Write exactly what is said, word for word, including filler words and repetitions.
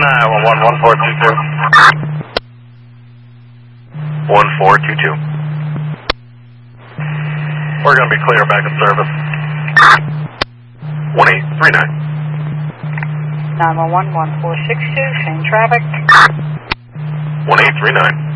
nine one one, one four two two. one four two two. We're going to be clear back in service. one eight three nine. nine one one, one four six two, same traffic. one eight three nine.